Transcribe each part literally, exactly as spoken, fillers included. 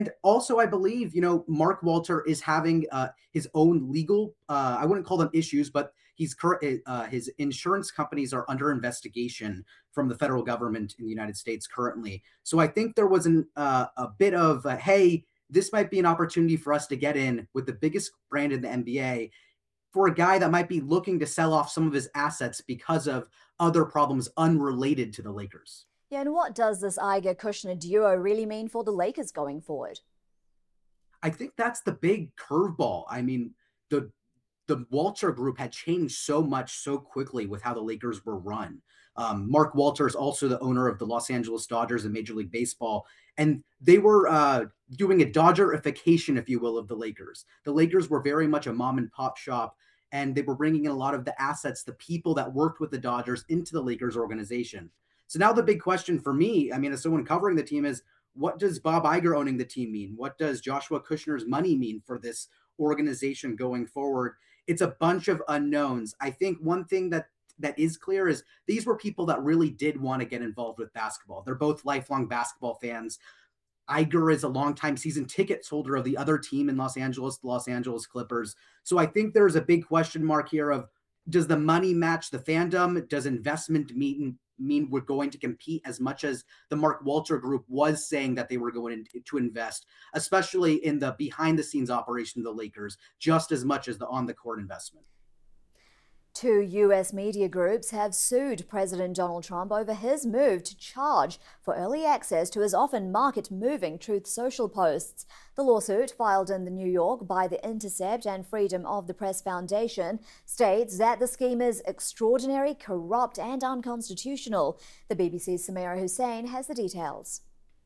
Also, I believe, you know, Mark Walter is having uh, his own legal, uh, I wouldn't call them issues, but he's current, uh, his insurance companies are under investigation from the federal government in the United States currently. So I think there was an, uh, a bit of, uh, hey, this might be an opportunity for us to get in with the biggest brand in the N B A for a guy that might be looking to sell off some of his assets because of other problems unrelated to the Lakers. Yeah, and what does this Iger-Kushner duo really mean for the Lakers going forward? I think that's the big curveball. I mean, the the Walter group had changed so much so quickly with how the Lakers were run. Um, Mark Walter is also the owner of the Los Angeles Dodgers in Major League Baseball, and they were uh, doing a Dodgerification, if you will, of the Lakers. The Lakers were very much a mom and pop shop, and they were bringing in a lot of the assets, the people that worked with the Dodgers into the Lakers organization. So now the big question for me, I mean, as someone covering the team, is what does Bob Iger owning the team mean? What does Joshua Kushner's money mean for this organization going forward? It's a bunch of unknowns. I think one thing that that is clear is these were people that really did want to get involved with basketball. They're both lifelong basketball fans. Iger is a longtime season tickets holder of the other team in Los Angeles, the Los Angeles Clippers. So I think there's a big question mark here of, does the money match the fandom? Does investment mean mean we're going to compete as much as the Mark Walter group was saying that they were going to invest, especially in the behind the scenes operation of the Lakers, just as much as the on the court investment? Two U S media groups have sued President Donald Trump over his move to charge for early access to his often market-moving Truth Social posts. The lawsuit, filed in the New York by The Intercept and Freedom of the Press Foundation, states that the scheme is extraordinary, corrupt, and unconstitutional. The B B C's Samira Hussein has the details.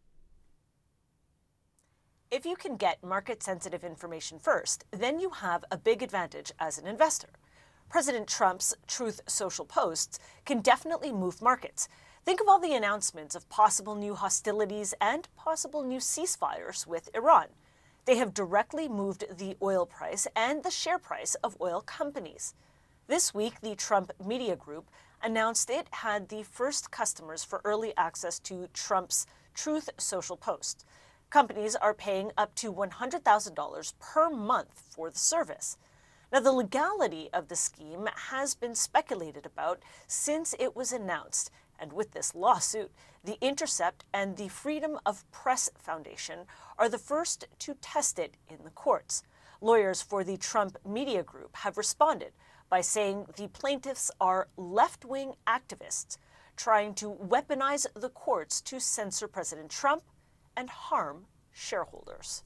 If you can get market-sensitive information first, then you have a big advantage as an investor. President Trump's Truth Social posts can definitely move markets. Think of all the announcements of possible new hostilities and possible new ceasefires with Iran. They have directly moved the oil price and the share price of oil companies. This week, the Trump Media Group announced it had the first customers for early access to Trump's Truth Social post. Companies are paying up to one hundred thousand dollars per month for the service. Now, the legality of the scheme has been speculated about since it was announced, and with this lawsuit, The Intercept and the Freedom of Press Foundation are the first to test it in the courts. Lawyers for the Trump Media Group have responded by saying the plaintiffs are left-wing activists trying to weaponize the courts to censor President Trump and harm shareholders.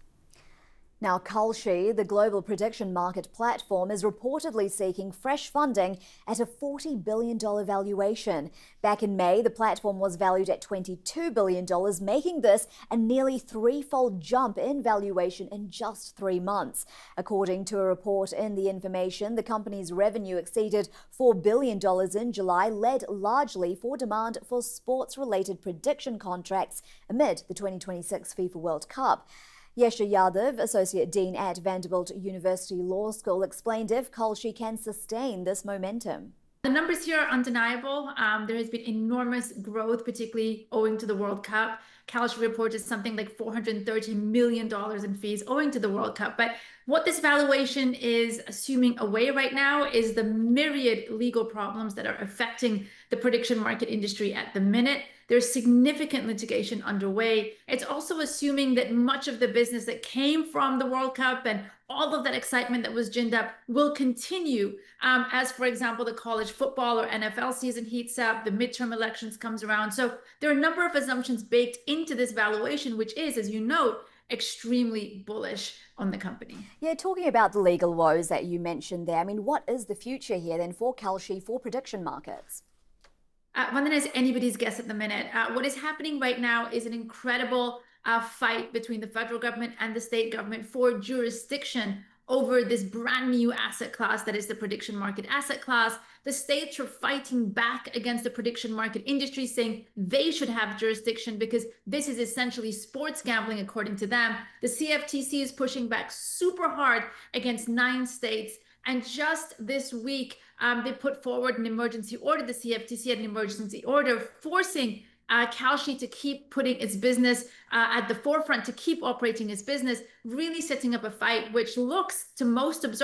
Now, Kalshi, the global prediction market platform, is reportedly seeking fresh funding at a forty billion dollars valuation. Back in May, the platform was valued at twenty-two billion dollars, making this a nearly threefold jump in valuation in just three months. According to a report in The Information, the company's revenue exceeded four billion dollars in July, led largely for demand for sports-related prediction contracts amid the twenty twenty-six FIFA World Cup. Yesha Yadav, Associate Dean at Vanderbilt University Law School, explained if Kalshi can sustain this momentum. The numbers here are undeniable. Um, there has been enormous growth, particularly owing to the World Cup. Kalshi reported something like four hundred thirty million dollars in fees owing to the World Cup. But what this valuation is assuming away right now is the myriad legal problems that are affecting the prediction market industry at the minute. There's significant litigation underway. It's also assuming that much of the business that came from the World Cup and all of that excitement that was ginned up will continue um, as, for example, the college football or N F L season heats up, the midterm elections comes around. So there are a number of assumptions baked into this valuation, which is, as you note, extremely bullish on the company. Yeah, talking about the legal woes that you mentioned there, I mean, what is the future here then for Kalshi, for prediction markets? Uh, one that is anybody's guess at the minute. Uh, what is happening right now is an incredible uh, fight between the federal government and the state government for jurisdiction over this brand new asset class that is the prediction market asset class. The states are fighting back against the prediction market industry, saying they should have jurisdiction because this is essentially sports gambling, according to them. The C F T C is pushing back super hard against nine states. And just this week, um, they put forward an emergency order. The C F T C had an emergency order forcing uh, Kalshi to keep putting its business uh, at the forefront, to keep operating its business, really setting up a fight which looks to most observers